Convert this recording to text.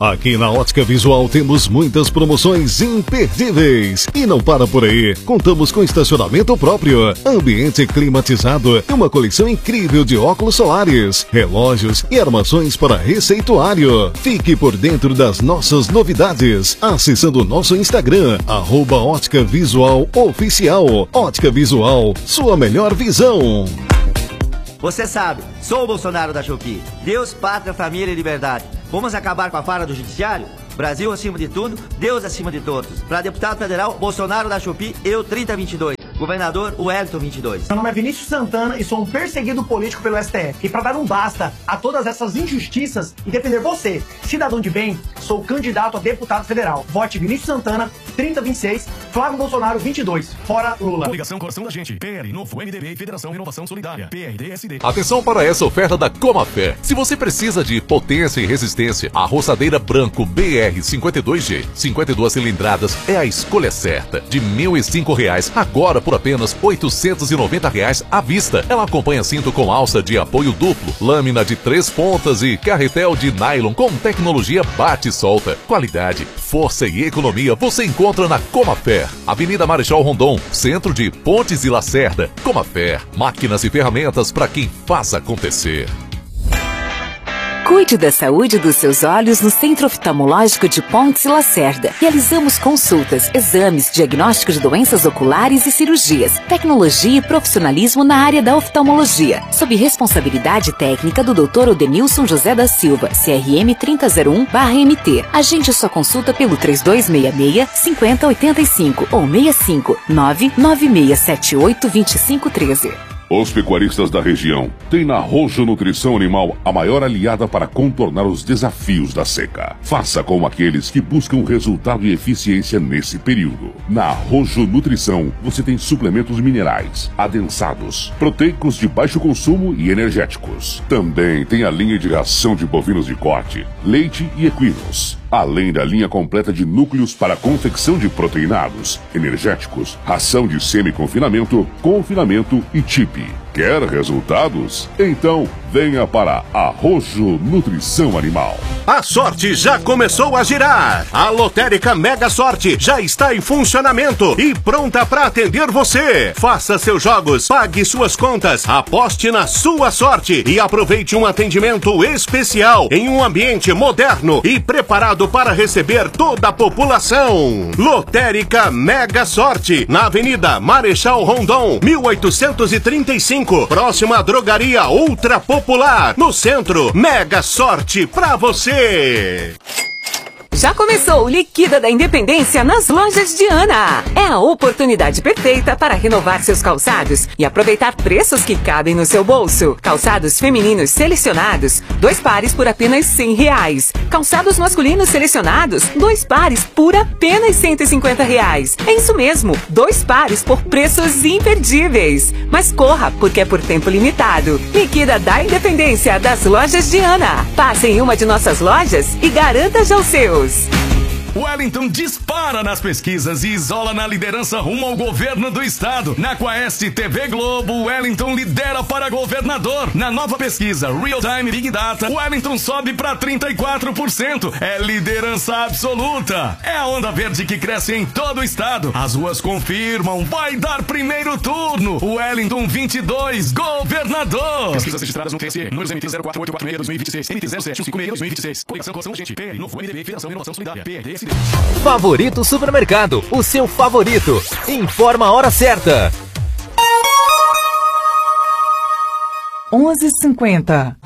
Aqui na Ótica Visual temos muitas promoções imperdíveis. E não para por aí. Contamos com estacionamento próprio, ambiente climatizado e uma coleção incrível de óculos solares, relógios e armações para receituário. Fique por dentro das nossas novidades acessando o nosso Instagram, @Ótica Visual Oficial. Ótica Visual, sua melhor visão. Você sabe, sou o Bolsonaro da Shopee. Deus, pátria, família e liberdade. Vamos acabar com a farra do judiciário? Brasil acima de tudo, Deus acima de todos. Para deputado federal, Bolsonaro da Shopee, eu 3022. Governador, Wellington 22. Meu nome é Vinícius Santana e sou um perseguido político pelo STF. E para dar um basta a todas essas injustiças e defender você, cidadão de bem, sou candidato a deputado federal. Vote Vinícius Santana, 3026, Flávio Bolsonaro 22. Fora Lula. Ligação Coração da Gente, PL, Novo, MDB e Federação Renovação Solidária, PRD-SD. Atenção para essa oferta da Comafé. Se você precisa de potência e resistência, a roçadeira branco BR-52G, 52 cilindradas, é a escolha certa. De R$ 1.005, agora por apenas R$ 890 à vista. Ela acompanha cinto com alça de apoio duplo, lâmina de 3 pontas e carretel de nylon com tecnologia bate-solta. Qualidade, força e economia você encontra na Comafé. Avenida Marechal Rondon, centro de Pontes e Lacerda. Comafé, máquinas e ferramentas para quem faz acontecer. Cuide da saúde dos seus olhos no Centro Oftalmológico de Pontes e Lacerda. Realizamos consultas, exames, diagnóstico de doenças oculares e cirurgias, tecnologia e profissionalismo na área da oftalmologia, sob responsabilidade técnica do Dr. Odenilson José da Silva, CRM 3001/MT. Agende sua consulta pelo 3266-5085 ou 65 99678 2513. Os pecuaristas da região têm na Rojo Nutrição Animal a maior aliada para contornar os desafios da seca. Faça como aqueles que buscam resultado e eficiência nesse período. Na Rojo Nutrição, você tem suplementos minerais, adensados, proteicos de baixo consumo e energéticos. Também tem a linha de ração de bovinos de corte, leite e equinos. Além da linha completa de núcleos para confecção de proteinados, energéticos, ração de semi-confinamento, confinamento e TIP. Quer resultados? Então venha para a Rojo Nutrição Animal. A sorte já começou a girar. A lotérica Mega Sorte já está em funcionamento e pronta para atender você. Faça seus jogos, pague suas contas, aposte na sua sorte e aproveite um atendimento especial em um ambiente moderno e preparado para receber toda a população. Lotérica Mega Sorte, na Avenida Marechal Rondon, 1835. Próxima à drogaria Ultra Popular, no centro. Mega sorte pra você! Já começou o Liquida da Independência nas lojas Diana. É a oportunidade perfeita para renovar seus calçados e aproveitar preços que cabem no seu bolso. Calçados femininos selecionados, 2 pares por apenas R$100. Calçados masculinos selecionados, 2 pares por apenas R$150. É isso mesmo, 2 pares por preços imperdíveis. Mas corra, porque é por tempo limitado. Liquida da Independência das lojas Diana. Passe em uma de nossas lojas e garanta já os seus. Wellington dispara nas pesquisas e isola na liderança rumo ao governo do estado. Na Quaest TV Globo, Wellington lidera para governador. Na nova pesquisa Real Time Big Data, Wellington sobe para 34%. É liderança absoluta. É a onda verde que cresce em todo o estado. As ruas confirmam, vai dar primeiro turno. Wellington 22, governador. Pesquisas registradas no TSE, números MT 04846-2026, MT 07156-2026. Coligação Coração da Gente, PL, Novo, MDB, Federação Renovação Solidária, PRD. Favorito Supermercado, o seu favorito. Informa a hora certa. 11h50.